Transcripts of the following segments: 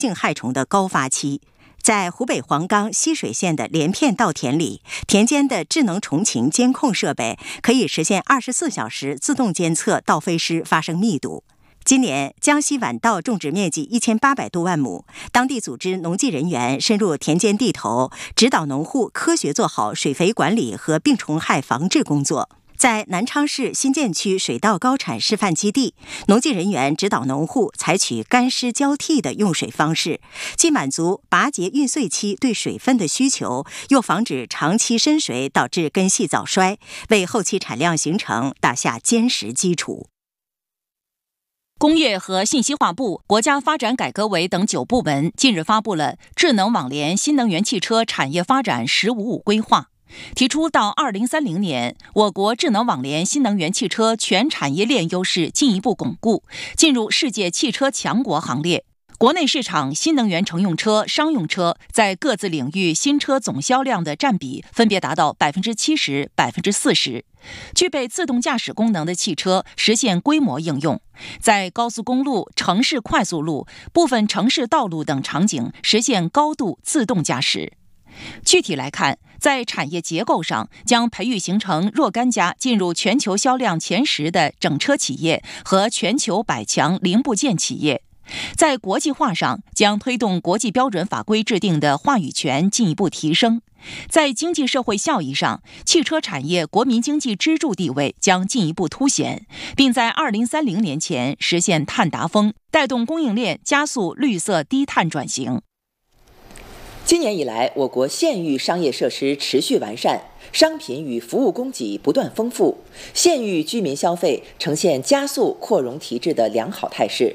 性害虫的高发期。在湖北黄冈西水县的连片稻田里，田间的智能虫禽监控设备可以实现24小时自动监测稻飞虱发生密度。今年江西晚稻种植面积1800多万亩，当地组织农技人员深入田间地头，指导农户科学做好水肥管理和病虫害防治工作。在南昌市新建区水稻高产示范基地，农技人员指导农户采取干湿交替的用水方式，既满足拔节孕穗期对水分的需求，又防止长期深水导致根系早衰，为后期产量形成打下坚实基础。 工业和信息化部、国家发展改革委等9部门近日发布了智能网联新能源汽车产业发展“十五五”规划。提出到2030年，我国智能网联新能源汽车全产业链优势进一步巩固，进入世界汽车强国行列。国内市场新能源乘用车、商用车在各自领域新车总销量的占比分别达到70%、40%。具备自动驾驶功能的汽车实现规模应用，在高速公路、城市快速路、部分城市道路等场景实现高度自动驾驶。具体来看，在产业结构上，将培育形成若干家进入全球销量前10的整车企业和全球100强零部件企业。在国际化上，将推动国际标准法规制定的话语权进一步提升。在经济社会效益上，汽车产业国民经济支柱地位将进一步凸显，并在2030年前实现碳达峰，带动供应链加速绿色低碳转型。 今年以来，我国县域商业设施持续完善，商品与服务供给不断丰富，县域居民消费呈现加速扩容提质的良好态势。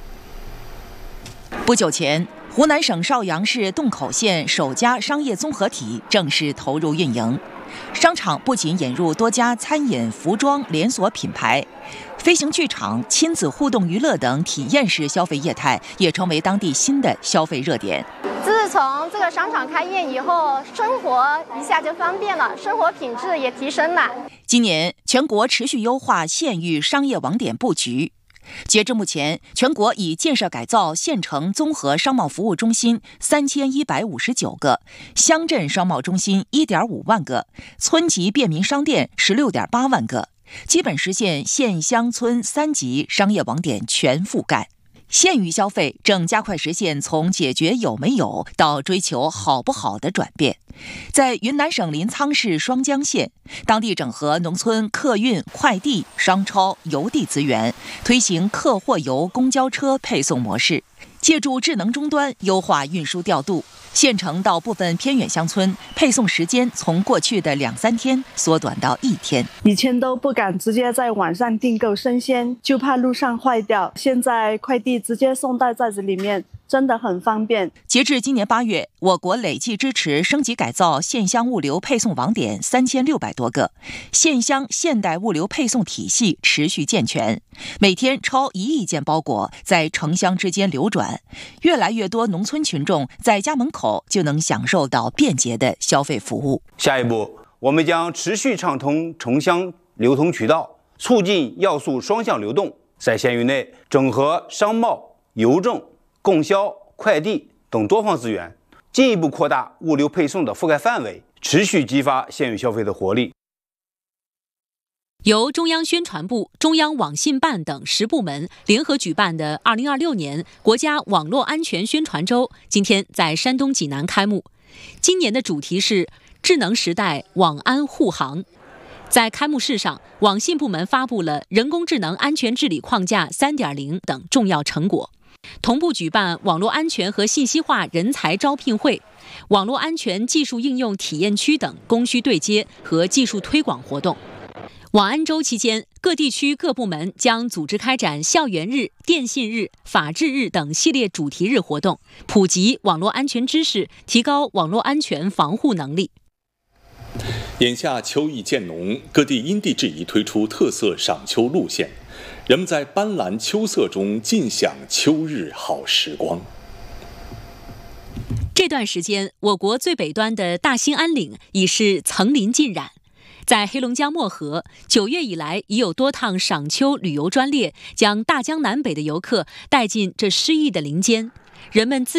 不久前，湖南省邵阳市洞口县首家商业综合体正式投入运营。商场不仅引入多家餐饮、服装连锁品牌，飞行剧场、亲子互动娱乐等体验式消费业态也成为当地新的消费热点。 自从这个商场开业以后，生活一下就方便了，生活品质也提升了。 今年全国持续优化县域商业网点布局。截至目前，全国已建设改造县城综合商贸服务中心3159个，乡镇商贸中心1.5万个，村级便民商店16.8万个，基本实现县乡村3级商业网点全覆盖。县域消费正加快实现从解决有没有到追求好不好的转变。在云南省临沧市双江县，当地整合农村客运、快递、商超、邮递资源，推行客货邮公交车配送模式，借助智能终端优化运输调度。县城到部分偏远乡村，配送时间从过去的2-3天缩短到1天。 以前都不敢直接在网上订购生鲜，就怕路上坏掉。现在快递直接送到寨子里面，真的很方便。 截至今年8月，我国累计支持升级改造县乡物流配送网点3600多个，县乡现代物流配送体系持续健全，每天超1亿件包裹在城乡之间流转，越来越多农村群众在家门口就能享受到便捷的消费服务。 下一步，我们将持续畅通城乡流通渠道，促进要素双向流动，在县域内整合商贸、邮政、供销、快递等多方资源，进一步扩大物流配送的覆盖范围，持续激发县域消费的活力。 由中央宣传部、中央网信办等10部门联合举办的2026年国家网络安全宣传周，今天在山东济南开幕。今年的主题是智能时代网安护航。在开幕式上，网信部门发布了人工智能安全治理框架 3.0 等重要成果，同步举办网络安全和信息化人才招聘会、网络安全技术应用体验区等供需对接和技术推广活动。网安周期间，各地区各部门将组织开展校园日、电信日、法治日等系列主题日活动，普及网络安全知识，提高网络安全防护能力。 眼下秋意渐浓，各地因地制宜推出特色赏秋路线，人们在斑斓秋色中尽享秋日好时光。 这段时间，我国最北端的大兴安岭已是层林尽染。在黑龙江漠河，9月以来已有多趟赏秋旅游专列将大江南北的游客带进这诗意的林间。 人们自